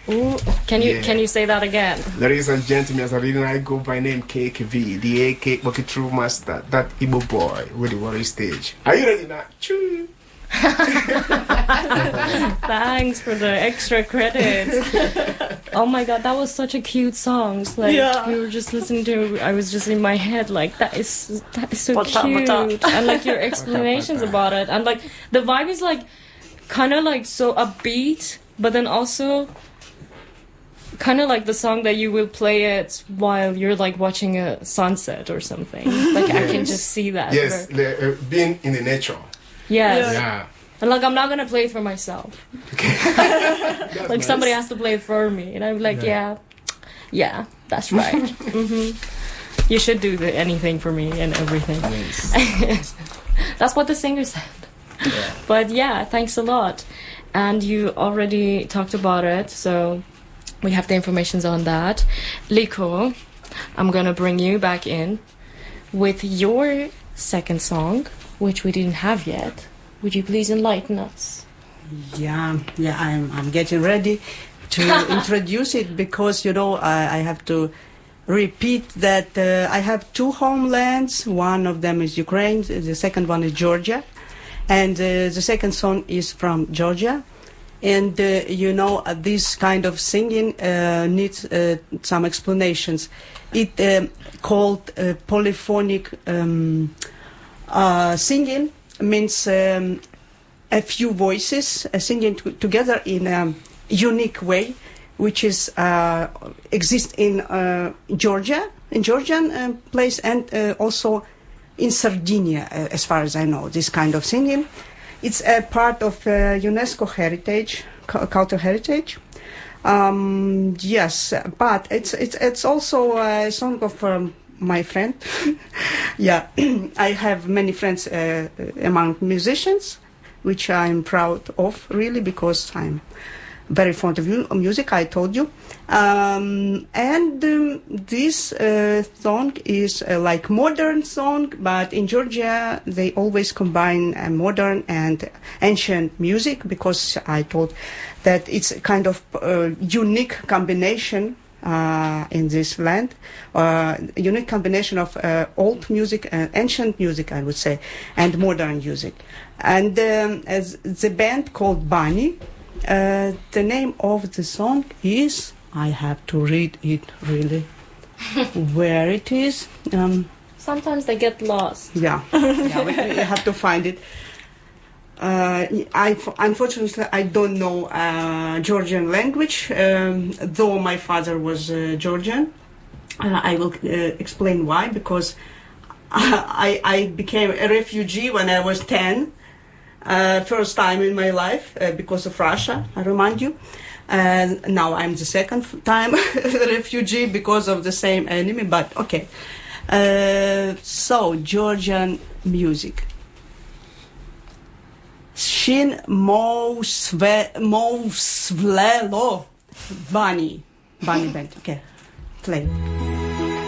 Ooh, can you say that again? Ladies and gentlemen, as I go by name KKV, the AK Bucket True Master, that Igbo boy with the worry stage. Are you ready now? Choo! Thanks for the extra credits. Oh my god, that was such a cute song. Like we were just listening to, I was just in my head like that is so cute. And like your explanations about it, and like the vibe is like kind of like so upbeat, but then also kind of like the song that you will play it while you're like watching a sunset or something. Like I can just see that. Yes, being in the nature. Yes. Yeah. And like I'm not gonna play it for myself. Like nice. Somebody has to play it for me, and I'm like, yeah, that's right. You should do anything for me and everything. Nice. That's what the singer said. Yeah. But yeah, thanks a lot. And you already talked about it, so we have the information on that. Liko, I'm gonna bring you back in with your second song, which we didn't have yet. Would you please enlighten us? Yeah, I'm getting ready to introduce it because, you know, I have to repeat that I have two homelands. One of them is Ukraine, the second one is Georgia. And the second song is from Georgia. And, you know, this kind of singing needs some explanations. It called polyphonic singing. Means a few voices singing together in a unique way, which is exists in Georgia, in Georgian place, and also in Sardinia, as far as I know. This kind of singing, it's a part of UNESCO heritage, cultural heritage. Yes, but it's also a song of my friend. Yeah, I have many friends among musicians, which I'm proud of, really, because I'm very fond of music, I told you. This song is like modern song, but in Georgia they always combine modern and ancient music, because I thought that it's a kind of unique combination in this land, unique combination of old music, ancient music, I would say, and modern music. And as the band called Bunny, the name of the song is, I have to read it really, where it is. Sometimes they get lost. Yeah, we have to find it. Unfortunately, I don't know Georgian language, though my father was Georgian. I will explain why, because I became a refugee when I was 10, first time in my life, because of Russia, I remind you. And now I'm the second time refugee because of the same enemy, but okay. So, Georgian music. Shin Mousvlelo Bunny band. Okay, play.